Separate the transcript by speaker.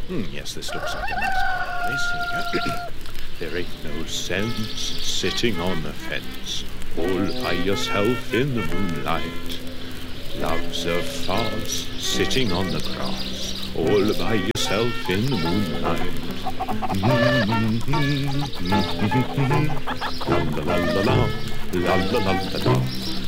Speaker 1: Yes, this looks like a nice place. Here we go. There ain't no sense sitting on the fence all by yourself in the moonlight. Love's a farce sitting on the grass all by yourself in the moonlight. La la la la la, la la la la la.